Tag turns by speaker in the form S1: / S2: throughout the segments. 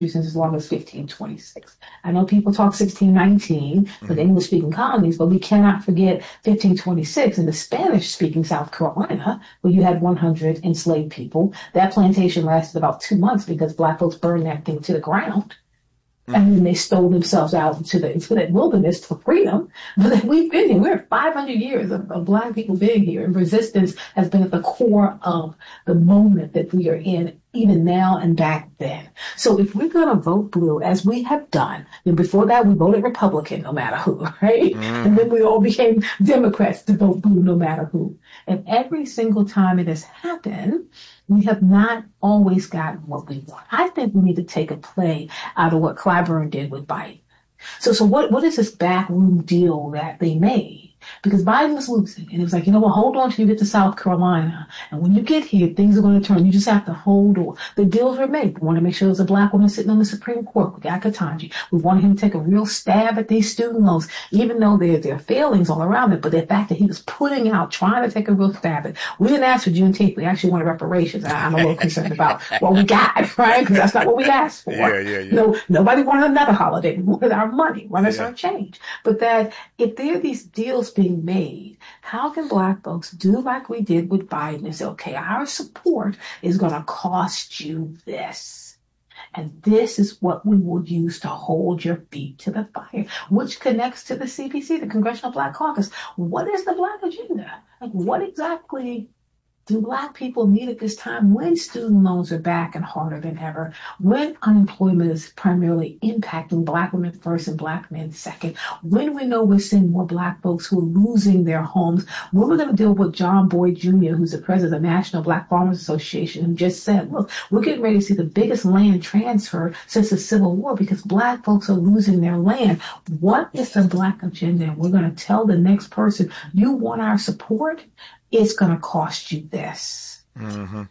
S1: since as long as 1526. I know people talk 1619 for the English-speaking colonies, but we cannot forget 1526 in the Spanish-speaking South Carolina, where you had 100 enslaved people. That plantation lasted about 2 months because Black folks burned that thing to the ground. And then they stole themselves out into that wilderness for freedom. But we've been here. We're 500 years of Black people being here. And resistance has been at the core of the moment that we are in, even now and back then. So if we're going to vote blue, as we have done, and before that we voted Republican no matter who, right? And then we all became Democrats to vote blue no matter who. And every single time it has happened, we have not always gotten what we want. I think we need to take a play out of what Clyburn did with Biden. So what is this backroom deal that they made? Because Biden was losing. And it was like, you know what, hold on till you get to South Carolina. And when you get here, things are going to turn. You just have to hold on. The deals were made. We want to make sure there's a Black woman sitting on the Supreme Court. We got Ketanji. We wanted him to take a real stab at these student loans, even though there are failings all around it. But the fact that he was putting out, trying to take a real stab at it. We didn't ask for Juneteenth. We actually wanted reparations. I'm a little concerned about what we got, right? Because that's not what we asked for.
S2: Yeah.
S1: No, nobody wanted another holiday. We wanted our money. We wanted our change. But that if there are these deals being made, how can Black folks do like we did with Biden and say, okay, our support is going to cost you this. And this is what we will use to hold your feet to the fire, which connects to the CPC, the Congressional Black Caucus. What is the Black agenda? Like, what exactly do Black people need at this time when student loans are back and harder than ever, when unemployment is primarily impacting Black women first and Black men second, when we know we're seeing more Black folks who are losing their homes, when we're going to deal with John Boyd Jr., who's the president of the National Black Farmers Association, who just said, look, we're getting ready to see the biggest land transfer since the Civil War because Black folks are losing their land. What is the Black agenda? And we're going to tell the next person, you want our support? It's going to cost you this.
S2: The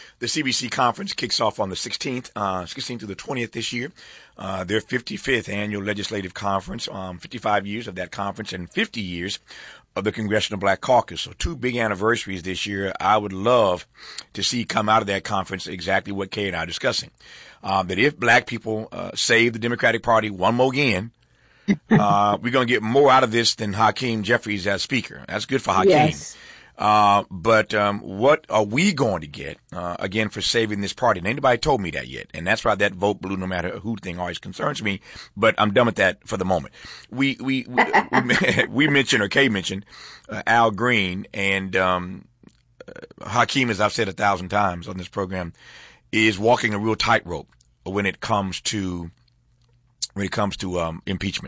S2: CBC conference kicks off on the 16th through the 20th this year. Their 55th annual legislative conference, 55 years of that conference and 50 years of the Congressional Black Caucus. So 2 big anniversaries this year. I would love to see come out of that conference exactly what Kay and I are discussing. That if Black people save the Democratic Party one more again, we're going to get more out of this than Hakeem Jeffries as Speaker. That's good for Hakeem.
S1: Yes.
S2: But what are we going to get, again, for saving this party? And anybody told me that yet. And that's why that vote blue, no matter who thing always concerns me. But I'm done with that for the moment. We mentioned, or Kay mentioned, Al Green, and, Hakeem, as I've said 1,000 times on this program, is walking a real tightrope when it comes to impeachment.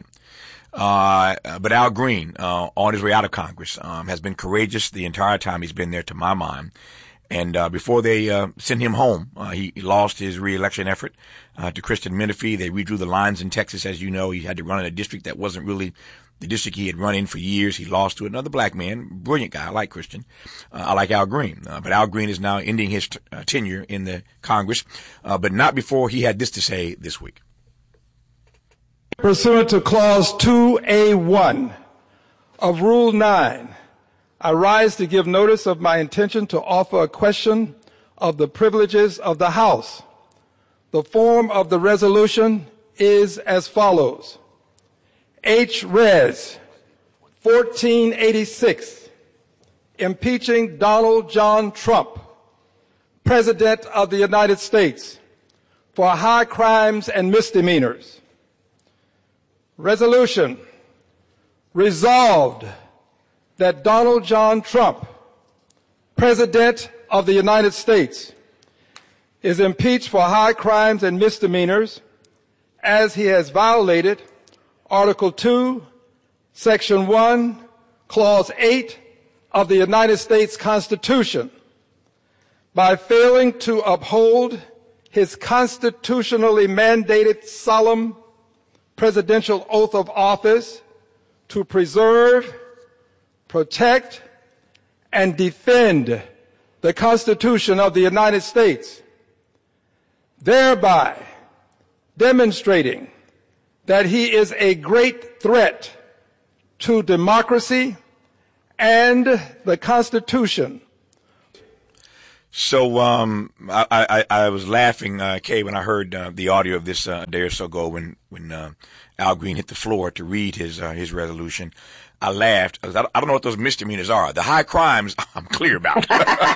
S2: But Al Green, on his way out of Congress, has been courageous the entire time he's been there, to my mind. And before they sent him home, he lost his reelection effort to Kristen Menifee. They redrew the lines in Texas, as you know. He had to run in a district that wasn't really the district he had run in for years. He lost to another Black man, brilliant guy. I like Christian. I like Al Green. But Al Green is now ending his tenure in the Congress, but not before he had this to say this week.
S3: Pursuant to Clause 2A1 of Rule 9, I rise to give notice of my intention to offer a question of the privileges of the House. The form of the resolution is as follows. H. Res. 1486, impeaching Donald John Trump, President of the United States, for high crimes and misdemeanors. Resolution. Resolved that Donald John Trump, President of the United States, is impeached for high crimes and misdemeanors as he has violated Article 2, Section 1, Clause 8 of the United States Constitution by failing to uphold his constitutionally mandated solemn presidential oath of office to preserve, protect, and defend the Constitution of the United States, thereby demonstrating that he is a great threat to democracy and the Constitution.
S2: So I was laughing, Kay, when I heard the audio of this a day or so ago when Al Green hit the floor to read his resolution. I laughed. I don't know what those misdemeanors are. The high crimes, I'm clear about.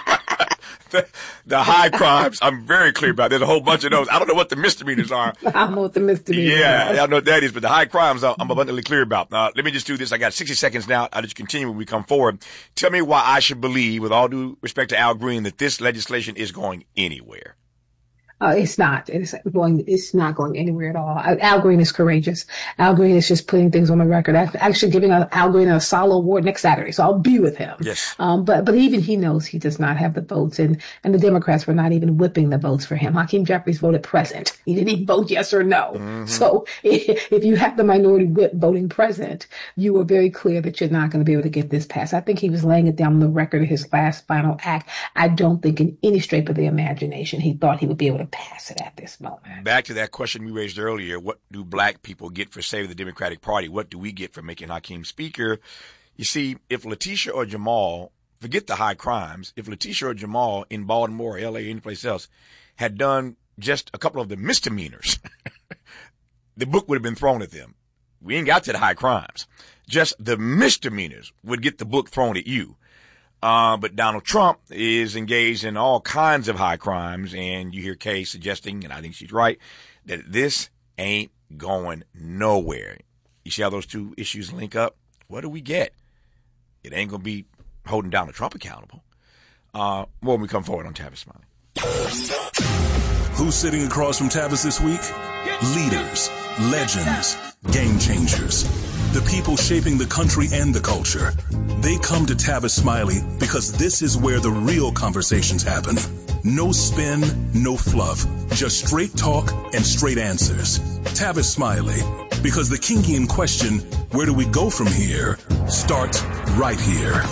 S2: The high crimes, I'm very clear about. There's a whole bunch of those. I don't know what the misdemeanors are.
S1: I don't know what the misdemeanors are.
S2: Yeah, I don't know what that is, but the high crimes I'm abundantly clear about. Let me just do this. I got 60 seconds now. I'll just continue when we come forward. Tell me why I should believe, with all due respect to Al Green, that this legislation is going anywhere.
S1: It's not. It's not going anywhere at all. Al Green is courageous. Al Green is just putting things on the record. I'm actually giving Al Green a Salo Award next Saturday, so I'll be with him.
S2: Yes.
S1: But even he knows he does not have the votes, and the Democrats were not even whipping the votes for him. Hakeem Jeffries voted present. He didn't even vote yes or no. Mm-hmm. So if you have the minority whip voting present, you were very clear that you're not going to be able to get this passed. I think he was laying it down on the record of his last final act. I don't think in any stretch of the imagination he thought he would be able to pass it at this moment.
S2: Back to that question we raised earlier, what do black people get for saving the Democratic Party? What do we get for making Hakeem Speaker? You see, if Letitia or Jamal, forget the high crimes, if Letitia or Jamal in Baltimore, LA, or anyplace else had done just a couple of the misdemeanors, the book would have been thrown at them. We ain't got to the high crimes. Just the misdemeanors would get the book thrown at you. But Donald Trump is engaged in all kinds of high crimes, and you hear Kay suggesting, and I think she's right, that this ain't going nowhere. You see how those two issues link up? What do we get? It ain't going to be holding Donald Trump accountable. More when we come forward on Tavis Smiley.
S4: Who's sitting across from Tavis this week? Leaders, legends, game changers. The people shaping the country and the culture. They come to Tavis Smiley because this is where the real conversations happen. No spin, no fluff, just straight talk and straight answers. Tavis Smiley, because the kinky question, where do we go from here, starts right here.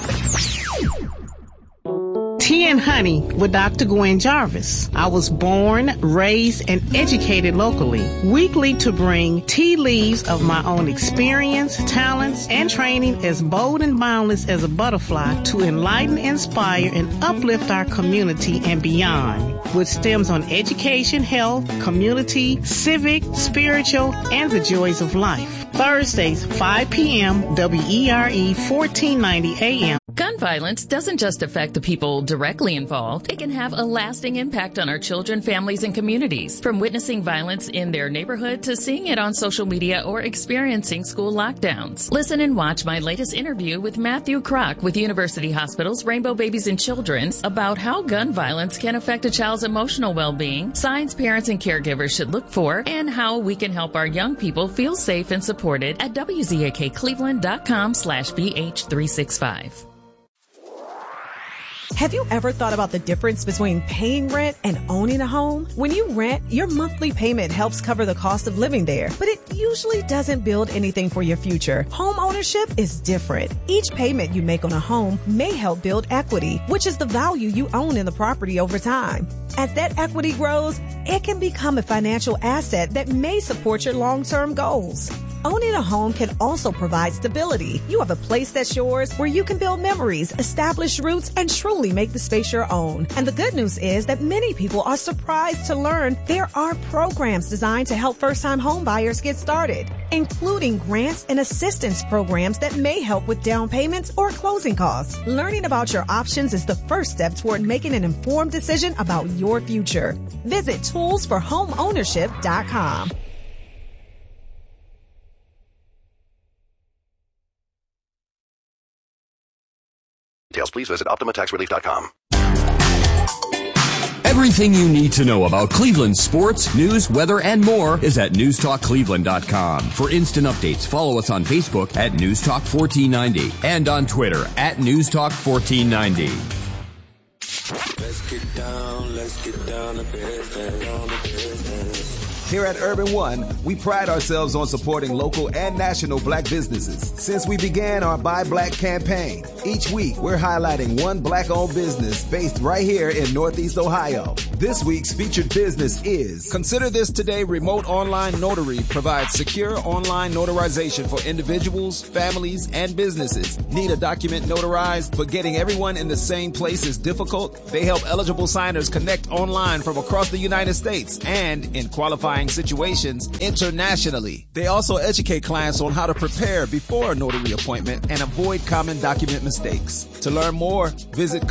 S5: Tea and Honey with Dr. Gwen Jarvis. I was born, raised, and educated locally. Weekly to bring tea leaves of my own experience, talents, and training as bold and boundless as a butterfly to enlighten, inspire, and uplift our community and beyond. With stems on education, health, community, civic, spiritual, and the joys of life. Thursdays, 5 p.m., WERE 1490 AM.
S6: Gun violence doesn't just affect the people directly involved. It can have a lasting impact on our children, families, and communities. From witnessing violence in their neighborhood to seeing it on social media or experiencing school lockdowns. Listen and watch my latest interview with Matthew Kroc with University Hospital's Rainbow Babies and Children's about how gun violence can affect a child's emotional well-being, signs parents and caregivers should look for, and how we can help our young people feel safe and supported at WZAKCleveland.com/BH365.
S7: Have you ever thought about the difference between paying rent and owning a home? When you rent, your monthly payment helps cover the cost of living there, but it usually doesn't build anything for your future. Home ownership is different. Each payment you make on a home may help build equity, which is the value you own in the property over time. As that equity grows, it can become a financial asset that may support your long-term goals. Owning a home can also provide stability. You have a place that's yours where you can build memories, establish roots, and truly make the space your own. And the good news is that many people are surprised to learn there are programs designed to help first-time home buyers get started, including grants and assistance programs that may help with down payments or closing costs. Learning about your options is the first step toward making an informed decision about your future. Visit toolsforhomeownership.com.
S8: Details, please visit OptimaTaxRelief.com.
S9: Everything you need to know about Cleveland sports, news, weather, and more is at NewsTalkCleveland.com. For instant updates, follow us on Facebook at NewsTalk1490 and on Twitter at NewsTalk1490.
S10: Let's get down to business.
S11: Here at Urban One, we pride ourselves on supporting local and national black businesses. Since we began our Buy Black campaign, each week we're highlighting one black-owned business based right here in Northeast Ohio. This week's featured business is
S12: Consider This Today Remote Online Notary provides secure online notarization for individuals, families, and businesses. Need a document notarized, but getting everyone in the same place is difficult? They help eligible signers connect online from across the United States and, in qualifying situations, internationally. They also educate clients on how to prepare before a notary appointment and avoid common document mistakes. To learn more, visit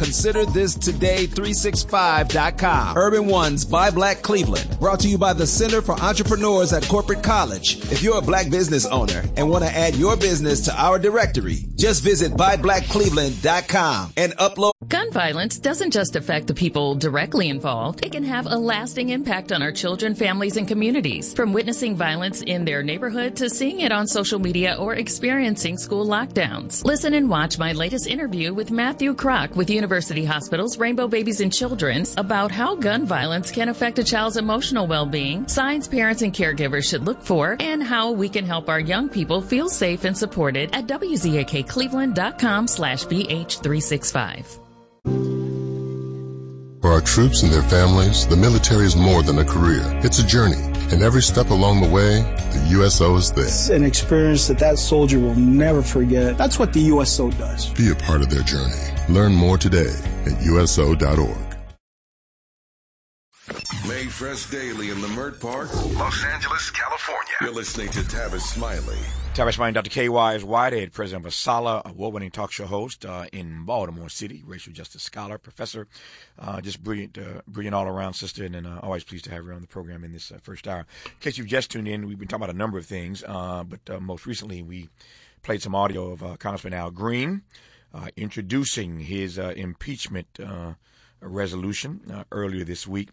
S12: ConsiderThisToday365.com. Urban One's Buy Black Cleveland, brought to you by the Center for Entrepreneurs at Corporate College.
S11: If you're a black business owner and want to add your business to our directory, just visit buyblackcleveland.com and upload.
S6: Gun violence doesn't just affect the people directly involved. It can have a lasting impact on our children, families, and communities. From witnessing violence in their neighborhood to seeing it on social media or experiencing school lockdowns. Listen and watch my latest interview with Matthew Kroc with University Hospital's Rainbow Babies and Children's about how gun violence can affect a child's emotional well-being, signs parents and caregivers should look for, and how we can help our young people feel safe and supported at WZAKCleveland.com/BH365.
S13: For our troops and their families, the military is more than a career. It's a journey. And every step along the way, the USO is there.
S14: It's an experience that soldier will never forget. That's what the USO does.
S13: Be a part of their journey. Learn more today at USO.org.
S15: Mayfresh Daily in the Mert Park, Los Angeles, California. You're listening to Tavis Smiley.
S2: Tavis Smiley, Dr. K.Y.'s Whitehead, president of ASALH, award-winning talk show host in Baltimore City, racial justice scholar, professor, just brilliant all-around sister, and always pleased to have her on the program in this first hour. In case you've just tuned in, we've been talking about a number of things, but most recently we played some audio of Congressman Al Green introducing his impeachment resolution earlier this week.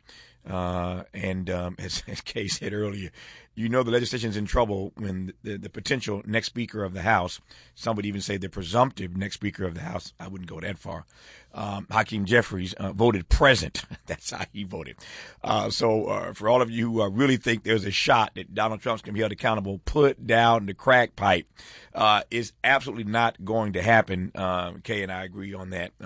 S2: As Kay said earlier, you know the legislation's in trouble when the potential next Speaker of the House, some would even say the presumptive next Speaker of the House, I wouldn't go that far, Hakeem Jeffries, voted present. That's how he voted. So for all of you who really think there's a shot that Donald Trump's going to be held accountable, put down the crack pipe. Is absolutely not going to happen. Kay and I agree on that.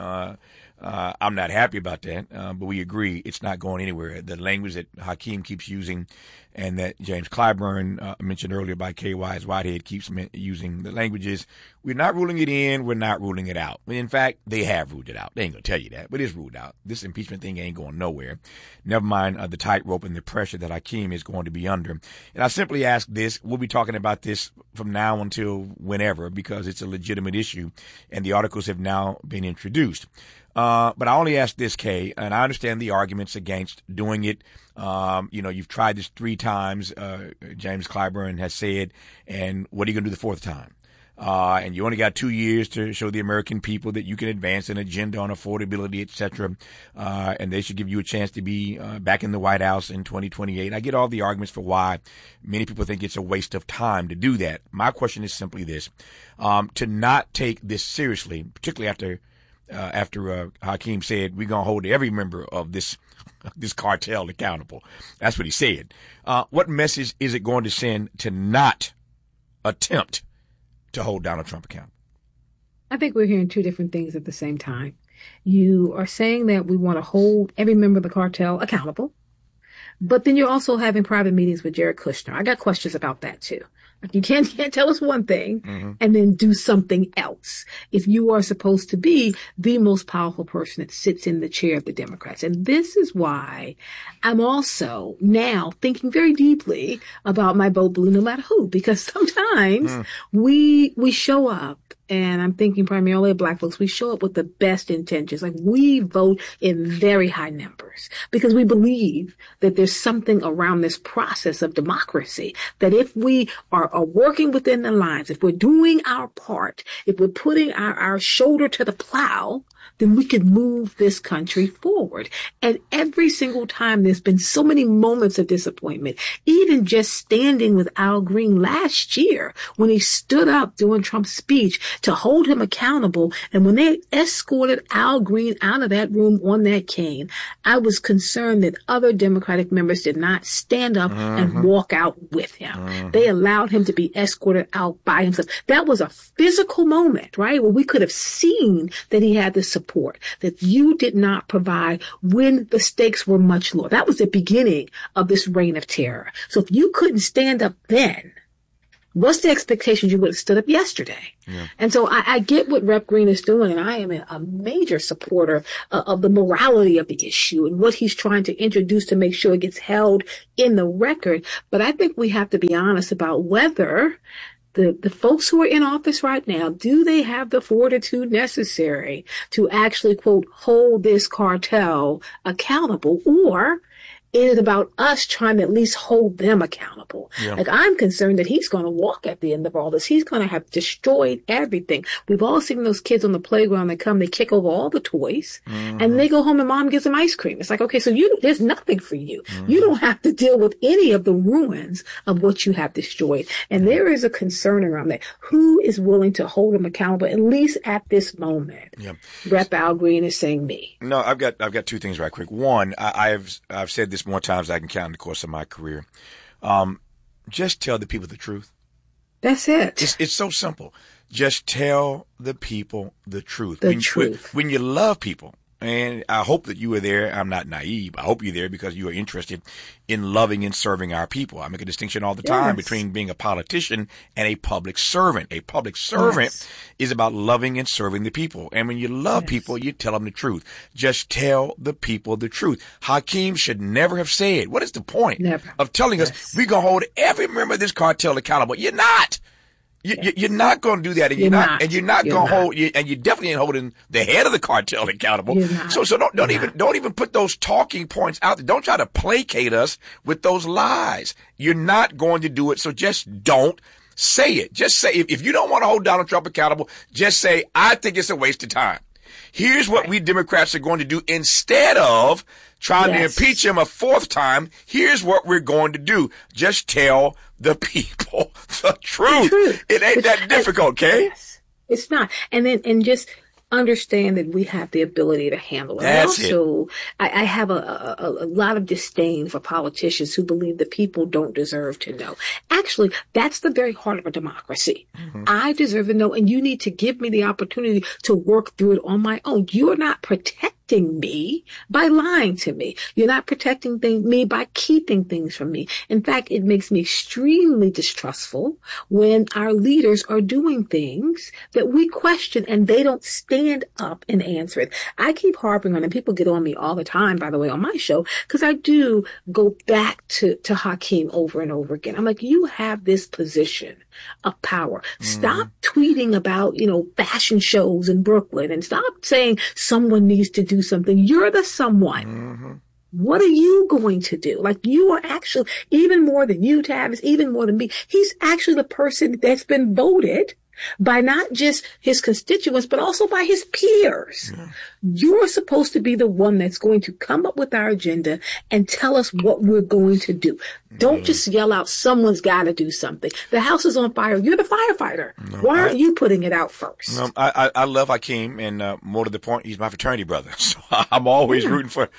S2: I'm not happy about that, but we agree it's not going anywhere. The language that Hakeem keeps using and that James Clyburn mentioned earlier by KY's Whitehead keeps using, the languages, we're not ruling it in, we're not ruling it out. In fact, they have ruled it out. They ain't going to tell you that, but it's ruled out. This impeachment thing ain't going nowhere. Never mind the tightrope and the pressure that Hakeem is going to be under. And I simply ask this, we'll be talking about this from now until whenever because it's a legitimate issue and the articles have now been introduced. But I only ask this, Kay, and I understand the arguments against doing it. You've tried this 3 times, James Clyburn has said, and what are you going to do the 4th time? And you only got 2 years to show the American people that you can advance an agenda on affordability, et cetera. And they should give you a chance to be back in the White House in 2028. I get all the arguments for why many people think it's a waste of time to do that. My question is simply this, to not take this seriously, particularly after Hakeem said we're going to hold every member of this cartel accountable. That's what he said. What message is it going to send to not attempt to hold Donald Trump accountable?
S1: I think we're hearing 2 different things at the same time. You are saying that we want to hold every member of the cartel accountable, but then you're also having private meetings with Jared Kushner. I got questions about that too. You can't tell us one thing and then do something else if you are supposed to be the most powerful person that sits in the chair of the Democrats. And this is why I'm also now thinking very deeply about my vote blue no matter who, because sometimes we show up, and I'm thinking primarily of Black folks, we show up with the best intentions. Like we vote in very high numbers because we believe that there's something around this process of democracy that if we are working within the lines, if we're doing our part, if we're putting our shoulder to the plow, then we can move this country forward. And every single time there's been so many moments of disappointment, even just standing with Al Green last year when he stood up during Trump's speech to hold him accountable. And when they escorted Al Green out of that room on that cane, I was concerned that other Democratic members did not stand up and walk out with him. They allowed him to be escorted out by himself. That was a physical moment, right? Where we could have seen that he had the support that you did not provide when the stakes were much lower. That was the beginning of this reign of terror. So if you couldn't stand up then, what's the expectation you would have stood up yesterday? Yeah. And so I get what Rep. Green is doing, and I am a major supporter of the morality of the issue and what he's trying to introduce to make sure it gets held in the record. But I think we have to be honest about whether the folks who are in office right now, do they have the fortitude necessary to actually, quote, hold this cartel accountable, or is it about us trying to at least hold them accountable? Yeah. Like, I'm concerned that he's going to walk at the end of all this. He's going to have destroyed everything. We've all seen those kids on the playground. They come, they kick over all the toys, and they go home and mom gives them ice cream. It's like, okay, so there's nothing for you. You don't have to deal with any of the ruins of what you have destroyed. And there is a concern around that. Who is willing to hold them accountable, at least at this moment? Yeah. Rep. Al Green is saying me.
S2: No, I've got two things right quick. One, I've said this more times than I can count in the course of my career. Just tell the people the truth.
S1: That's it.
S2: It's so simple. Just tell the people the truth.
S1: Truth.
S2: When you love people, and I hope that you were there. I'm not naive. I hope you're there because you are interested in loving and serving our people. I make a distinction all the time between being a politician and a public servant. A public servant is about loving and serving the people. And when you love people, you tell them the truth. Just tell the people the truth. Hakeem should never have said, what is the point of telling us we're going to hold every member of this cartel accountable? You're not. You're not going to do that, and you're not going to hold, and you definitely ain't holding the head of the cartel accountable. So don't even put those talking points out there. Don't try to placate us with those lies. You're not going to do it. So just don't say it. Just say, if you don't want to hold Donald Trump accountable, just say, I think it's a waste of time. Here's what we Democrats are going to do instead of trying to impeach him a fourth time. Here's what we're going to do. Just tell the people the truth. It ain't that difficult, Kay.
S1: Yes, it's not. And just understand that we have the ability to handle it. I have a lot of disdain for politicians who believe the people don't deserve to know. Actually, that's the very heart of a democracy. I deserve to know, and you need to give me the opportunity to work through it on my own. You're not protecting me by lying to me. You're not protecting me by keeping things from me. In fact, it makes me extremely distrustful when our leaders are doing things that we question and they don't stand up and answer it. I keep harping on it. People get on me all the time, by the way, on my show, because I do go back to Hakeem over and over again. I'm like, you have this position of power. Stop tweeting about, fashion shows in Brooklyn, and stop saying someone needs to do something. You're the someone. What are you going to do? Like, you are actually, even more than you, Tavis, even more than me, he's actually the person that's been voted by not just his constituents, but also by his peers. You're supposed to be the one that's going to come up with our agenda and tell us what we're going to do. Don't just yell out, someone's got to do something. The house is on fire. You're the firefighter. Why aren't you putting it out first?
S2: I love Hakeem, and more to the point, he's my fraternity brother. So I'm always rooting for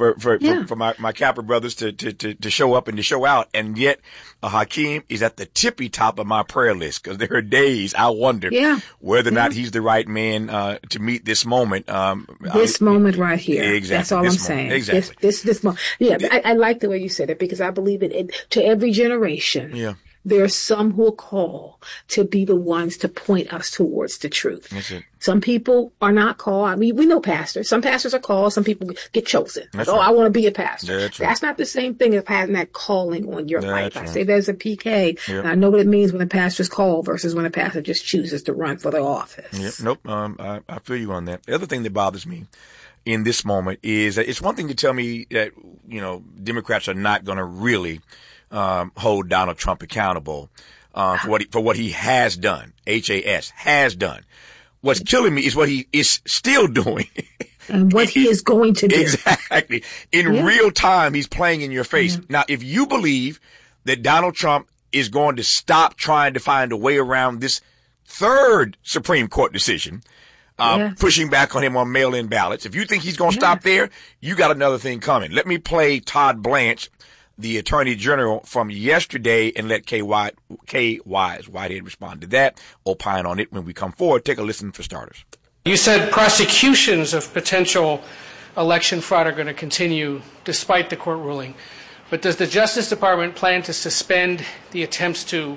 S2: my Kappa brothers to show up and to show out. And yet Hakeem is at the tippy top of my prayer list, because there are days I wonder whether or not he's the right man to meet this moment.
S1: This moment right here.
S2: Exactly.
S1: That's all I'm saying.
S2: Exactly.
S1: This moment. Yeah, I like the way you said it, because I believe it to every generation. Yeah. There are some who will call to be the ones to point us towards the truth.
S2: That's it.
S1: Some people are not called. I mean, we know pastors. Some pastors are called. Some people get chosen. Like, I want to be a pastor. That's not the same thing as having that calling on your life. I say there's a PK. And I know what it means when a pastor's called versus when a pastor just chooses to run for the office.
S2: Nope. I feel you on that. The other thing that bothers me in this moment is that it's one thing to tell me that, Democrats are not going to really hold Donald Trump accountable for what he has done. has done. What's killing me is what he is still doing.
S1: And what he is going to do.
S2: Exactly. In real time, he's playing in your face. Now, if you believe that Donald Trump is going to stop trying to find a way around this third Supreme Court decision, pushing back on him on mail-in ballots, if you think he's going to stop there, you got another thing coming. Let me play Todd Blanche, the Attorney General, from yesterday, and let Kay Wise Whitehead respond to that, opine on it when we come forward. Take a listen for starters.
S16: You said prosecutions of potential election fraud are going to continue despite the court ruling. But does the Justice Department plan to suspend the attempts to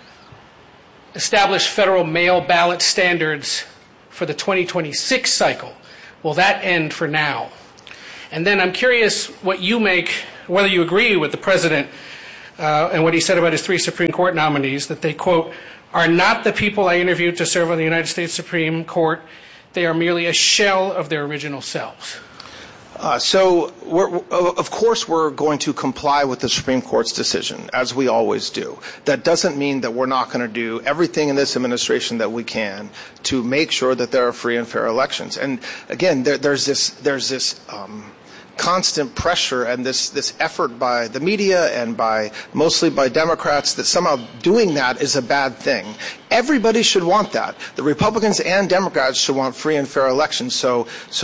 S16: establish federal mail ballot standards for the 2026 cycle? Will that end for now? And then I'm curious what you make, whether you agree with the president and what he said about his 3 Supreme Court nominees, that they, quote, are not the people I interviewed to serve on the United States Supreme Court. They are merely a shell of their original selves.
S17: So, of course, we're going to comply with the Supreme Court's decision, as we always do. That doesn't mean that we're not going to do everything in this administration that we can to make sure that there are free and fair elections. And again, there's this constant pressure and this effort by the media and mostly by Democrats that somehow doing that is a bad thing. Everybody should want that. The Republicans and Democrats should want free and fair elections. So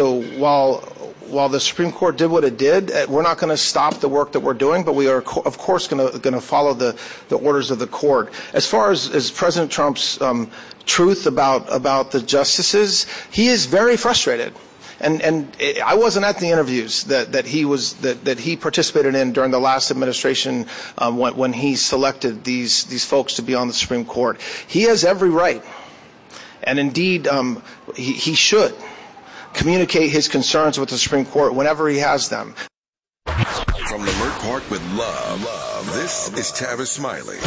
S17: while the Supreme Court did what it did, we're not going to stop the work that we're doing, but we are, of course, going to follow the orders of the court. As far as President Trump's truth about the justices, he is very frustrated. And I wasn't at the interviews that he participated in during the last administration when he selected these folks to be on the Supreme Court. He has every right, and indeed he should communicate his concerns with the Supreme Court whenever he has them.
S15: From Leimert Park with love, this is Tavis Smiley.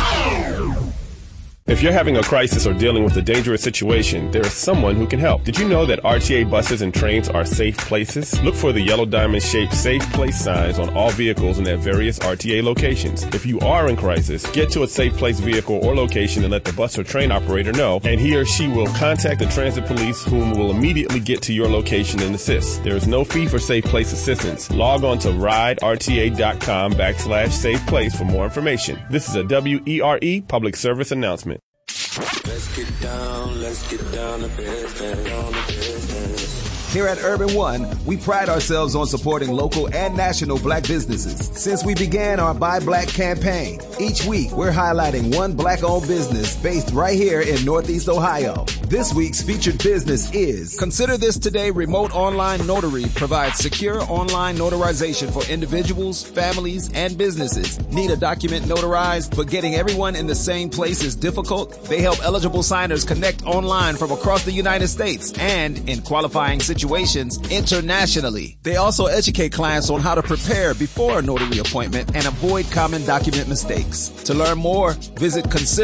S18: If you're having a crisis or dealing with a dangerous situation, there is someone who can help. Did you know that RTA buses and trains are safe places? Look for the yellow diamond-shaped Safe Place signs on all vehicles in their various RTA locations. If you are in crisis, get to a Safe Place vehicle or location and let the bus or train operator know, and he or she will contact the transit police, whom will immediately get to your location and assist. There is no fee for Safe Place assistance. Log on to riderta.com/Safe Place for more information. This is a WERE public service announcement.
S10: Let's get down to business.
S11: Here at Urban One, we pride ourselves on supporting local and national black businesses. Since we began our Buy Black campaign, each week we're highlighting one black-owned business based right here in Northeast Ohio. This week's featured business is
S12: Consider This Today Remote Online Notary provides secure online notarization for individuals, families, and businesses. Need a document notarized, but getting everyone in the same place is difficult? They help eligible signers connect online from across the United States and, in qualifying situations, internationally. They also educate clients on how to prepare before a notary appointment and avoid common document mistakes. To learn more, visit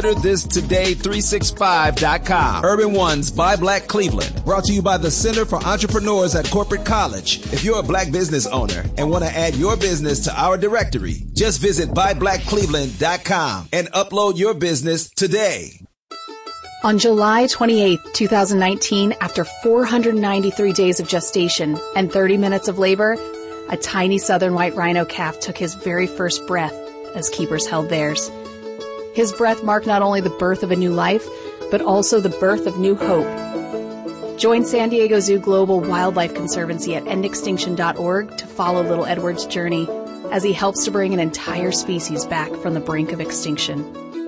S12: ConsiderThisToday365.com. Urban One's Buy Black Cleveland, brought to you by the Center for Entrepreneurs at Corporate College.
S11: If you're a black business owner and want to add your business to our directory, just visit BuyBlackCleveland.com and upload your business today.
S19: On July 28, 2019, after 493 days of gestation and 30 minutes of labor, a tiny southern white rhino calf took his very first breath as keepers held theirs. His breath marked not only the birth of a new life, but also the birth of new hope. Join San Diego Zoo Global Wildlife Conservancy at endextinction.org to follow little Edward's journey as he helps to bring an entire species back from the brink of extinction.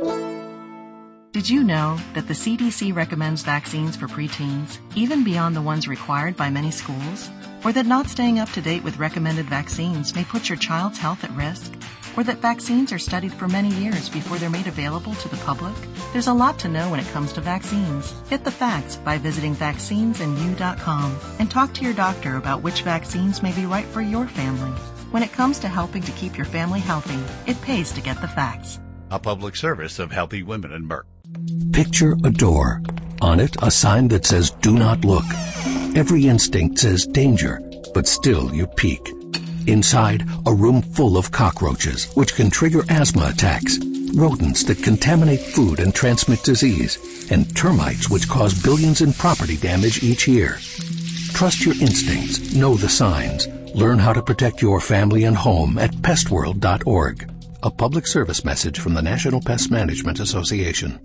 S20: Did you know that the CDC recommends vaccines for preteens, even beyond the ones required by many schools? Or that not staying up to date with recommended vaccines may put your child's health at risk? Or that vaccines are studied for many years before they're made available to the public? There's a lot to know when it comes to vaccines. Get the facts by visiting vaccinesandyou.com and talk to your doctor about which vaccines may be right for your family. When it comes to helping to keep your family healthy, it pays to get the facts.
S21: A public service of Healthy Women and Merck.
S22: Picture a door. On it, a sign that says, "Do not look." Every instinct says danger, but still you peek. Inside, a room full of cockroaches, which can trigger asthma attacks, rodents that contaminate food and transmit disease, and termites which cause billions in property damage each year. Trust your instincts. Know the signs. Learn how to protect your family and home at pestworld.org. A public service message from the National Pest Management Association.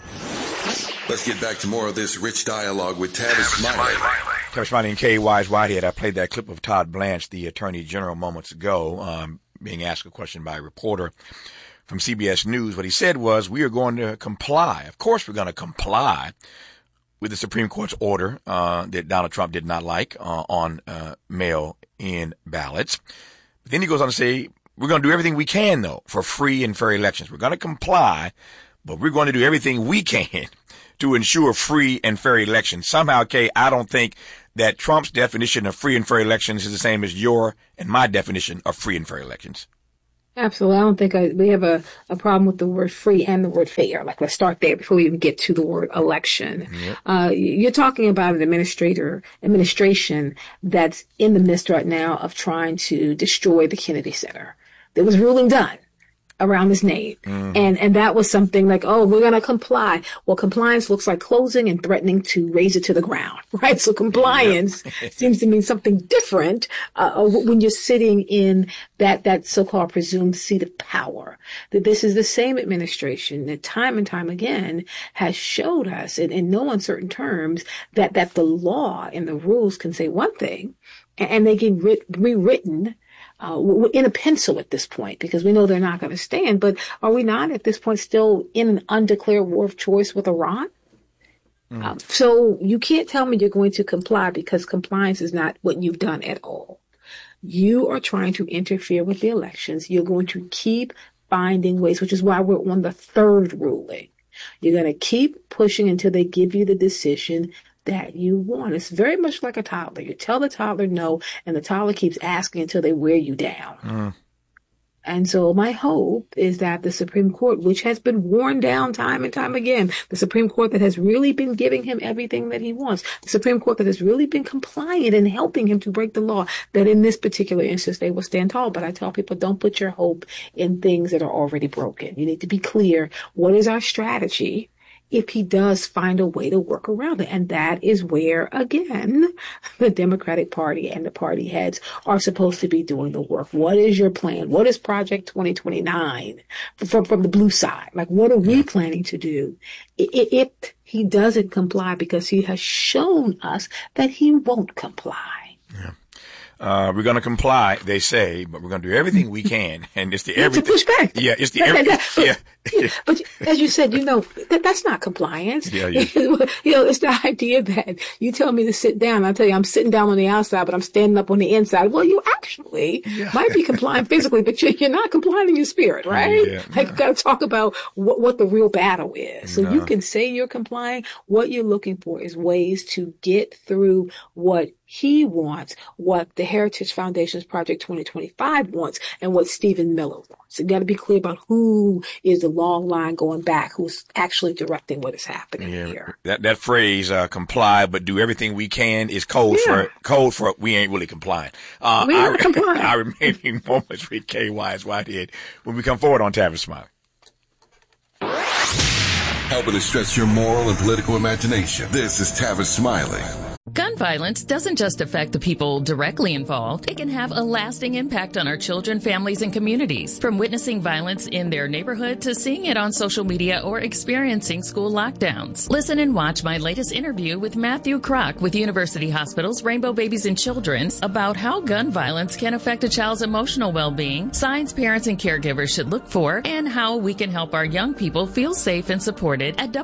S15: Let's get back to more of this rich dialogue with Tavis Smiley.
S2: Tavis Smiley and Kay Wise Whitehead. I played that clip of Todd Blanche, the Attorney General, moments ago, being asked a question by a reporter from CBS News. What he said was, we are going to comply. Of course we're going to comply with the Supreme Court's order that Donald Trump did not like on mail-in ballots. But then he goes on to say, we're going to do everything we can, though, for free and fair elections. We're going to comply, but we're going to do everything we can to ensure free and fair elections. Somehow, Kay, I don't think that Trump's definition of free and fair elections is the same as your and my definition of free and fair elections.
S1: Absolutely. I don't think we have a problem with the word free and the word fair. Like, let's start there before we even get to the word election. Yep. You're talking about an administration that's in the midst right now of trying to destroy the Kennedy Center. There was ruling done around his name. Mm-hmm. And that was something like, oh, we're going to comply. Well, compliance looks like closing and threatening to raise it to the ground, right? So compliance seems to mean something different, when you're sitting in that so-called presumed seat of power. That this is the same administration that time and time again has showed us in no uncertain terms that the law and the rules can say one thing and they can rewritten in a pencil at this point, because we know they're not going to stand. But are we not at this point still in an undeclared war of choice with Iran? So you can't tell me you're going to comply, because compliance is not what you've done at all. You are trying to interfere with the elections. You're going to keep finding ways, which is why we're on the third ruling. You're going to keep pushing until they give you the decision that you want. It's very much like a toddler. You tell the toddler no, and the toddler keeps asking until they wear you down. And so my hope is that the Supreme Court, which has been worn down time and time again, the Supreme Court that has really been giving him everything that he wants, the Supreme Court that has really been compliant and helping him to break the law, that in this particular instance, they will stand tall. But I tell people, don't put your hope in things that are already broken. You need to be clear. What is our strategy if he does find a way to work around it? And that is where, again, the Democratic Party and the party heads are supposed to be doing the work. What is your plan? What is Project 2029 from the blue side? Like, what are we planning to do if he doesn't comply? Because he has shown us that he won't comply. Yeah.
S2: We're going to comply, they say, but we're going to do everything we can. And it's the everything.
S1: To push back.
S2: Yeah, it's the everything.
S1: But as you said, that's not compliance.
S2: Yeah.
S1: It's the idea that you tell me to sit down. I tell you, I'm sitting down on the outside, but I'm standing up on the inside. Well, you actually might be complying physically, but you're not complying in your spirit, right?
S2: Yeah,
S1: like, you got to talk about what the real battle is. So you can say you're complying. What you're looking for is ways to get through what he wants, what the Heritage Foundation's Project 2025 wants, and what Stephen Miller wants. You got to be clear about who is the long line going back, who's actually directing what is happening here.
S2: That phrase, comply, but do everything we can, is code for we ain't really complying.
S1: We aren't complying.
S2: Our remaining moments with Kay Wise Whitehead when we come forward on Tavis Smiley.
S15: Helping to stretch your moral and political imagination. This is Tavis Smiley.
S6: Gun violence doesn't just affect the people directly involved. It can have a lasting impact on our children, families, and communities. From witnessing violence in their neighborhood to seeing it on social media or experiencing school lockdowns. Listen and watch my latest interview with Matthew Kroc with University Hospital's Rainbow Babies and Children's about how gun violence can affect a child's emotional well-being, signs parents and caregivers should look for, and how we can help our young people feel safe and supported at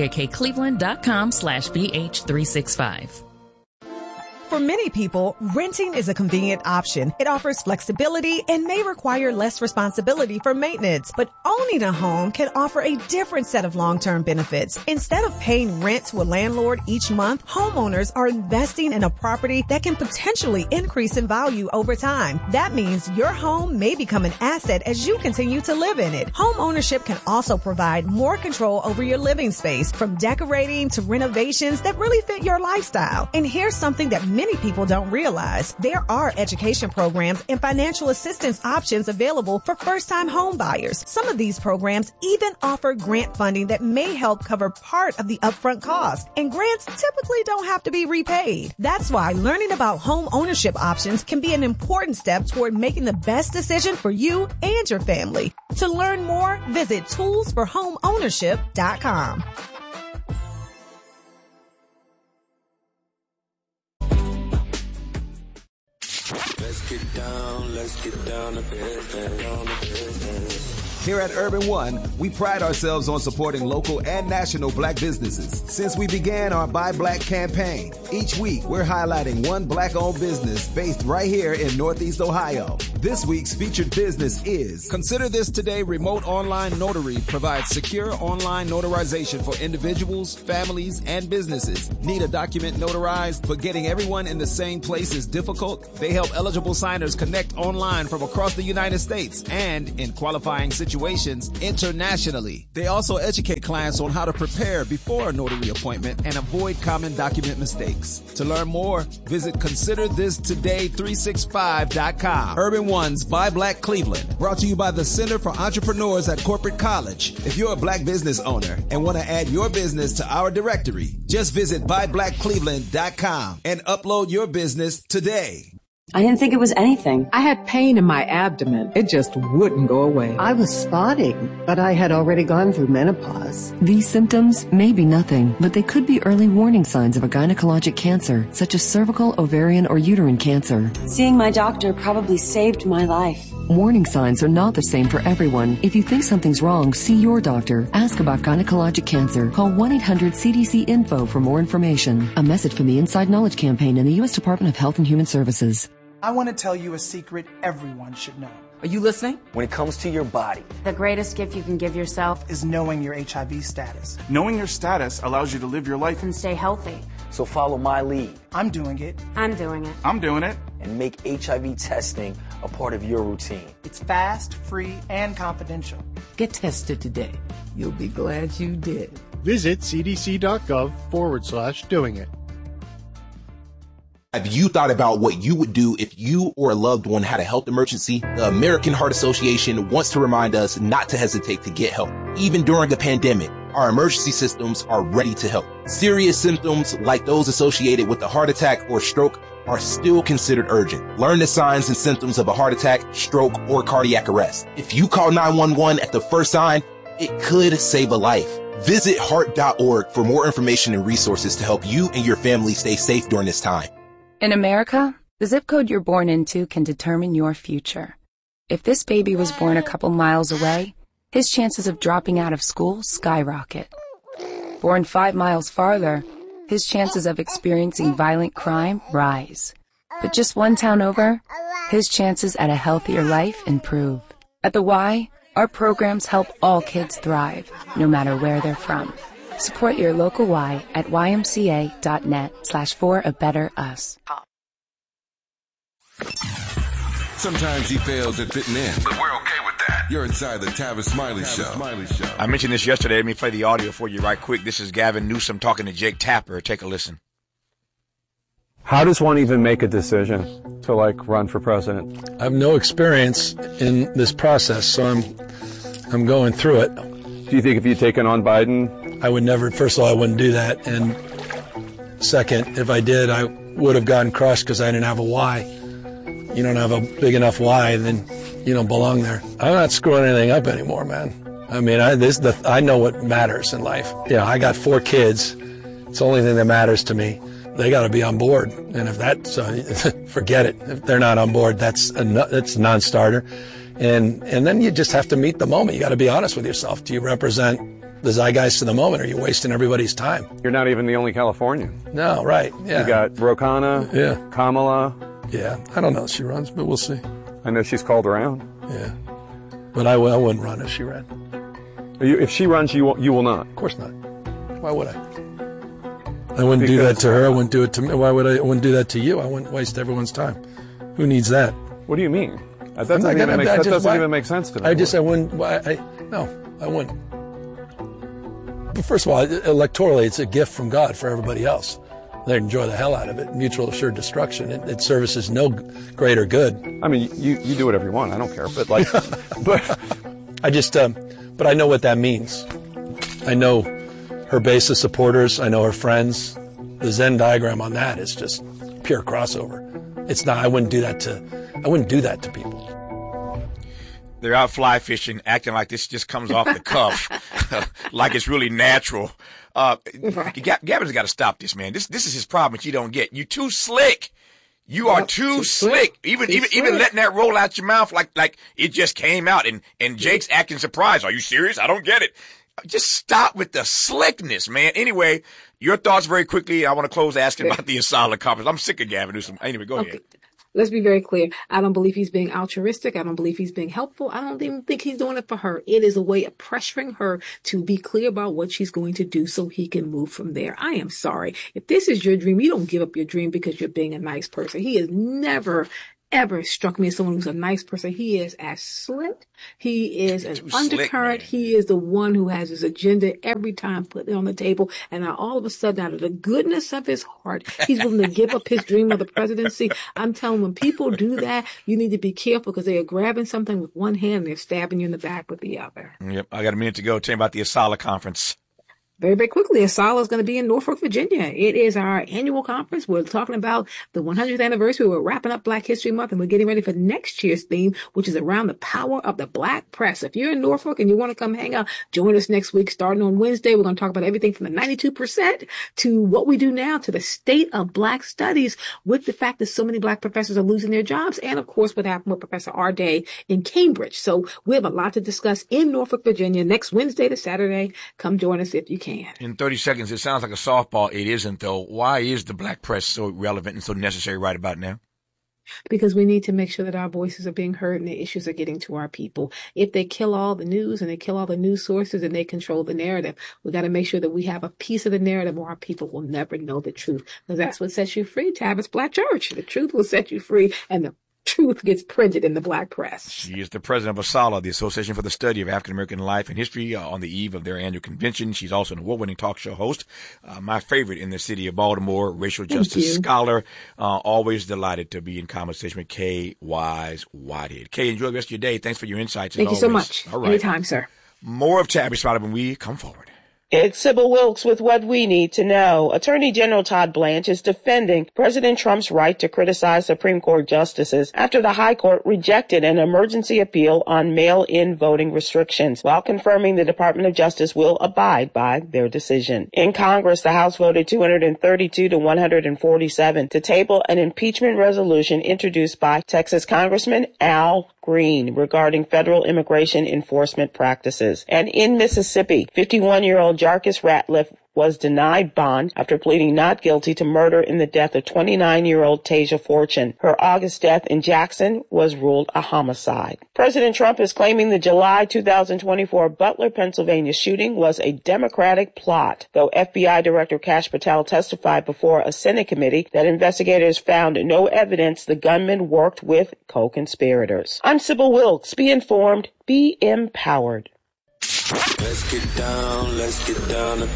S6: WZAKCleveland.com/BH365.
S7: For many people, renting is a convenient option. It offers flexibility and may require less responsibility for maintenance. But owning a home can offer a different set of long-term benefits. Instead of paying rent to a landlord each month, homeowners are investing in a property that can potentially increase in value over time. That means your home may become an asset as you continue to live in it. Home ownership can also provide more control over your living space, from decorating to renovations that really fit your lifestyle. And here's something that many people don't realize. There are education programs and financial assistance options available for first-time home buyers. Some of these programs even offer grant funding that may help cover part of the upfront cost. And grants typically don't have to be repaid. That's why learning about home ownership options can be an important step toward making the best decision for you and your family. To learn more, visit toolsforhomeownership.com.
S10: Let's get down to business.
S11: Here at Urban One, we pride ourselves on supporting local and national black businesses. Since we began our Buy Black campaign, each week we're highlighting one black-owned business based right here in Northeast Ohio. This week's featured business is
S12: Consider This Today Remote Online Notary provides secure online notarization for individuals, families, and businesses. Need a document notarized, but getting everyone in the same place is difficult? They help eligible signers connect online from across the United States and, in qualifying situations, internationally. They also educate clients on how to prepare before a notary appointment and avoid common document mistakes. To learn more, visit ConsiderThisToday365.com. Urban One's Buy Black Cleveland, brought to you by the Center for Entrepreneurs at Corporate College.
S11: If you're a black business owner and want to add your business to our directory, just visit buyblackcleveland.com and upload your business today.
S3: I didn't think it was anything.
S4: I had pain in my abdomen. It just wouldn't go away.
S23: I was spotting, but I had already gone through menopause. These symptoms may be nothing, but they could be early warning signs of a gynecologic cancer, such as cervical, ovarian, or uterine cancer.
S3: Seeing my doctor probably saved my life.
S23: Warning signs are not the same for everyone. If you think something's wrong, see your doctor. Ask about gynecologic cancer. Call 1-800-CDC-INFO for more information. A message from the Inside Knowledge Campaign and the U.S. Department of Health and Human Services.
S24: I want to tell you a secret everyone should know.
S4: Are you listening?
S25: When it comes to your body,
S26: the greatest gift you can give yourself
S24: is knowing your HIV status.
S27: Knowing your status allows you to live your life
S26: and stay healthy.
S25: So follow my lead.
S24: I'm doing it.
S26: I'm doing it.
S27: I'm doing it.
S25: And make HIV testing a part of your routine.
S24: It's fast, free, and confidential.
S4: Get tested today. You'll be glad you did.
S28: Visit cdc.gov/doing it.
S29: Have you thought about what you would do if you or a loved one had a health emergency? The American Heart Association wants to remind us not to hesitate to get help. Even during a pandemic, our emergency systems are ready to help. Serious symptoms like those associated with a heart attack or stroke are still considered urgent. Learn the signs and symptoms of a heart attack, stroke, or cardiac arrest. If you call 911 at the first sign, it could save a life. Visit heart.org for more information and resources to help you and your family stay safe during this time.
S30: In America, the zip code you're born into can determine your future. If this baby was born a couple miles away, his chances of dropping out of school skyrocket. Born 5 miles farther, his chances of experiencing violent crime rise. But just one town over, his chances at a healthier life improve. At the Y, our programs help all kids thrive, no matter where they're from. Support your local Y at ymca.net/for-a-better-us.
S15: Sometimes he fails at fitting in, but we're okay with that. You're inside the Tavis Smiley Show.
S2: I mentioned this yesterday. Let me play the audio for you right quick. This is Gavin Newsom talking to Jake Tapper. Take a listen.
S31: How does one even make a decision to run for president?
S32: I have no experience in this process, so I'm going through it.
S31: Do you think if you'd taken on Biden?
S32: I would never, first of all, I wouldn't do that. And second, if I did, I would have gotten crushed because I didn't have a why. You don't have a big enough why, then you don't belong there. I'm not screwing anything up anymore, man. I mean, I know what matters in life. Yeah, I got 4 kids. It's the only thing that matters to me. They got to be on board. And if that's, forget it. If they're not on board, that's a non-starter. And then you just have to meet the moment. You got to be honest with yourself. Do you represent the zeitgeist of the moment, or are you wasting everybody's time?
S31: You're not even the only Californian.
S32: No, right. Yeah.
S31: You got Ro Khanna,
S32: yeah,
S31: Kamala.
S32: Yeah, I don't know if she runs, but we'll see.
S31: I know she's called around.
S32: Yeah, but I wouldn't run if she ran.
S31: If she runs, you will not?
S32: Of course not. Why would I? I wouldn't do that to her. I wouldn't do it to me. Why would I? I wouldn't do that to you. I wouldn't waste everyone's time. Who needs that?
S31: What do you mean? That doesn't even make sense to me.
S32: I wouldn't. No, I wouldn't. But first of all, electorally, it's a gift from God for everybody else. They enjoy the hell out of it. Mutual assured destruction. It services no greater good.
S31: I mean, you do whatever you want. I don't care. But
S32: but I know what that means. I know her base of supporters. I know her friends. The Venn diagram on that is just pure crossover. It's not. I wouldn't do that to people.
S2: They're out fly fishing, acting like this just comes off the cuff, like it's really natural. Gavin's got to stop this, man. This is his problem that you don't get. You're too slick. You are too slick. Even letting that roll out your mouth like it just came out, and Jake's acting surprised. Are you serious? I don't get it. Just stop with the slickness, man. Anyway, your thoughts very quickly. I want to close asking about the Asala conference. I'm sick of Gavin Newsom. Anyway, go ahead.
S1: Let's be very clear. I don't believe he's being altruistic. I don't believe he's being helpful. I don't even think he's doing it for her. It is a way of pressuring her to be clear about what she's going to do so he can move from there. I am sorry. If this is your dream, you don't give up your dream because you're being a nice person. He has never, ever struck me as someone who's a nice person. He is as slick. He is an undercurrent. He is the one who has his agenda every time put it on the table. And now all of a sudden, out of the goodness of his heart, he's willing to give up his dream of the presidency. I'm telling when people do that, you need to be careful because they are grabbing something with one hand and they're stabbing you in the back with the other.
S2: Yep. I got a minute to go. Tell me about the Asala conference.
S1: Very, very quickly, Asala is going to be in Norfolk, Virginia. It is our annual conference. We're talking about the 100th anniversary. We're wrapping up Black History Month, and we're getting ready for next year's theme, which is around the power of the Black press. If you're in Norfolk and you want to come hang out, join us next week. Starting on Wednesday, we're going to talk about everything from the 92% to what we do now to the state of Black studies with the fact that so many Black professors are losing their jobs, and, of course, what happened with Professor Arday in Cambridge. So we have a lot to discuss in Norfolk, Virginia, next Wednesday to Saturday. Come join us if you can.
S2: In 30 seconds, it sounds like a softball. It isn't, though. Why is the Black press so relevant and so necessary right about now?
S1: Because we need to make sure that our voices are being heard and the issues are getting to our people. If they kill all the news and they kill all the news sources and they control the narrative, we got to make sure that we have a piece of the narrative or our people will never know the truth. Because that's what sets you free, Tavis Black Church. The truth will set you free, and the truth gets printed in the Black press.
S2: She is the president of ASALA, the Association for the Study of African American Life and History, on the eve of their annual convention. She's also an award-winning talk show host, my favorite in the city of Baltimore, racial justice scholar. Always delighted to be in conversation with Kay Wise Whitehead. Kay, enjoy the rest of your day. Thanks for your insights.
S1: Thank you so much.
S2: All right.
S1: Anytime, sir.
S2: More of Tabby Smiley when we come forward.
S5: It's Sybil Wilkes with what we need to know. Attorney General Todd Blanche is defending President Trump's right to criticize Supreme Court justices after the High Court rejected an emergency appeal on mail-in voting restrictions, while confirming the Department of Justice will abide by their decision. In Congress, the House voted 232 to 147 to table an impeachment resolution introduced by Texas Congressman Al Green regarding federal immigration enforcement practices. And in Mississippi, 51-year-old Jarkis Ratliff was denied bond after pleading not guilty to murder in the death of 29-year-old Tasia Fortune. Her August death in Jackson was ruled a homicide. President Trump is claiming the July 2024 Butler, Pennsylvania shooting was a Democratic plot, though FBI Director Kash Patel testified before a Senate committee that investigators found no evidence the gunman worked with co-conspirators. I'm Sybil Wilkes. Be informed, be empowered.
S10: Let's get down to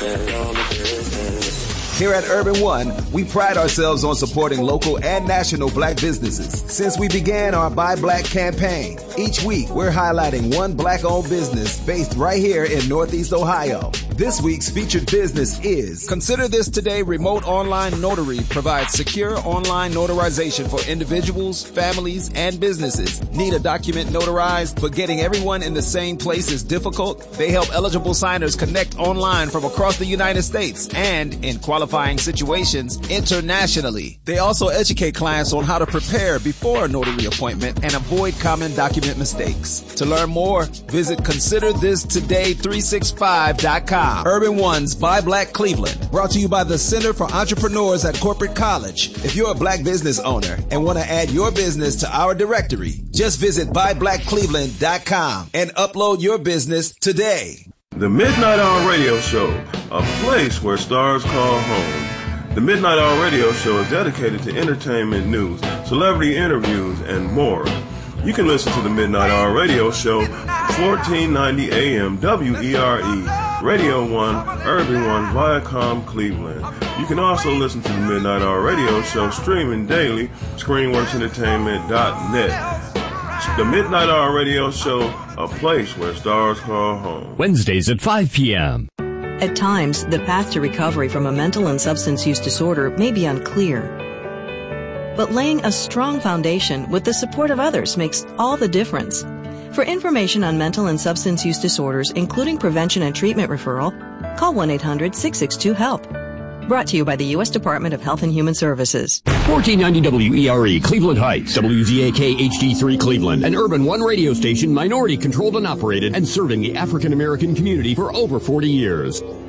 S10: business,
S11: Here at Urban One, we pride ourselves on supporting local and national Black businesses. Since we began our Buy Black campaign, each week we're highlighting one Black-owned business based right here in Northeast Ohio. This week's featured business is
S12: Consider This Today Remote Online Notary provides secure online notarization for individuals, families, and businesses. Need a document notarized, but getting everyone in the same place is difficult? They help eligible signers connect online from across the United States and, in qualifying situations, internationally. They also educate clients on how to prepare before a notary appointment and avoid common document mistakes. To learn more, visit ConsiderThisToday365.com. Urban One's Buy Black Cleveland, brought to you by the Center for Entrepreneurs at Corporate College.
S11: If you're a Black business owner and want to add your business to our directory, just visit BuyBlackCleveland.com and upload your business today.
S8: The Midnight Hour Radio Show, a place where stars call home. The Midnight Hour Radio Show is dedicated to entertainment news, celebrity interviews, and more. You can listen to the Midnight Hour Radio Show, 1490 AM WERE, Radio 1, Urban One, Viacom, Cleveland. You can also listen to the Midnight Hour Radio Show streaming daily, ScreenWorksEntertainment.net. The Midnight Hour Radio Show, a place where stars call home.
S9: Wednesdays at 5 p.m.
S13: At times, the path to recovery from a mental and substance use disorder may be unclear. But laying a strong foundation with the support of others makes all the difference. For information on mental and substance use disorders, including prevention and treatment referral, call 1-800-662-HELP. Brought to you by the U.S. Department of Health and Human Services.
S9: 1490 WERE, Cleveland Heights, WZAK HD3 Cleveland, an Urban One radio station minority controlled and operated and serving the African American community for over 40 years.